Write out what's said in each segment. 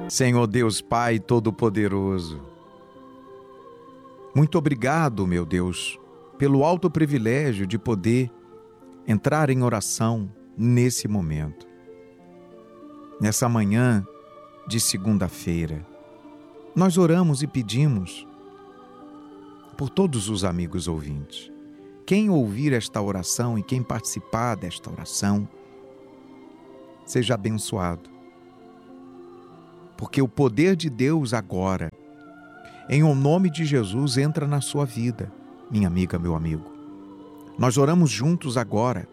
Senhor Deus Pai Todo-Poderoso, muito obrigado, meu Deus, pelo alto privilégio de poder entrar em oração nesse momento. Nessa manhã de segunda-feira, nós oramos e pedimos por todos os amigos ouvintes. Quem ouvir esta oração e quem participar desta oração, seja abençoado. Porque o poder de Deus agora, em o nome de Jesus, entra na sua vida, minha amiga, meu amigo. Nós oramos juntos agora,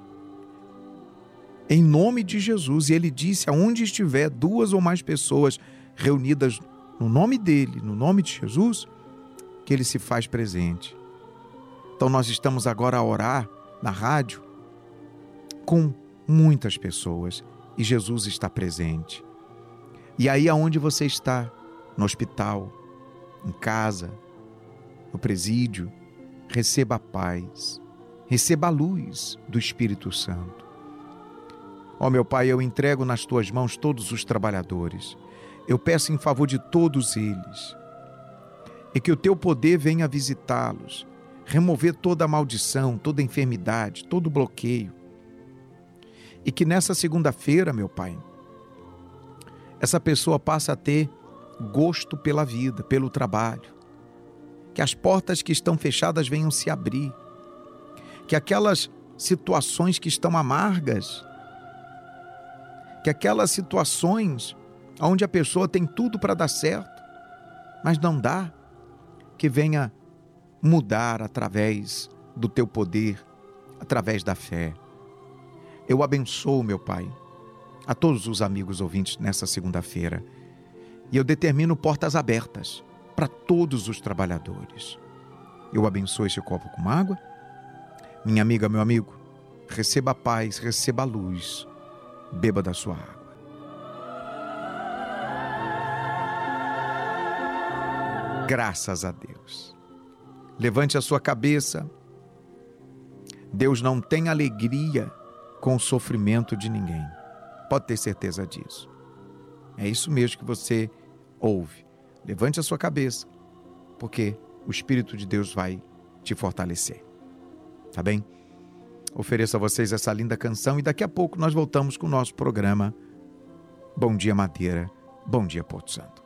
em nome de Jesus, e Ele disse, aonde estiver 2 ou mais pessoas reunidas no nome dEle, no nome de Jesus, que Ele se faz presente. Então nós estamos agora a orar na rádio com muitas pessoas e Jesus está presente. E aí aonde você está, no hospital, em casa, no presídio, receba a paz, receba a luz do Espírito Santo. Ó meu Pai, eu entrego nas Tuas mãos todos os trabalhadores. Eu peço em favor de todos eles, e que o Teu poder venha visitá-los, remover toda a maldição, toda a enfermidade, todo o bloqueio. E que nessa segunda-feira, meu Pai, essa pessoa passa a ter gosto pela vida, pelo trabalho. Que as portas que estão fechadas venham se abrir. Que aquelas situações que estão amargas, que aquelas situações onde a pessoa tem tudo para dar certo, mas não dá, que venha mudar através do Teu poder, através da fé. Eu abençoo, meu Pai, a todos os amigos ouvintes nessa segunda-feira. E eu determino portas abertas para todos os trabalhadores. Eu abençoo esse copo com água. Minha amiga, meu amigo, receba a paz, receba a luz. Beba da sua água. Graças a Deus. Levante a sua cabeça. Deus não tem alegria com o sofrimento de ninguém. Pode ter certeza disso. É isso mesmo que você ouve. Levante a sua cabeça, porque o Espírito de Deus vai te fortalecer. Tá bem? Ofereço a vocês essa linda canção e daqui a pouco nós voltamos com o nosso programa Bom Dia Madeira, Bom Dia Porto Santo.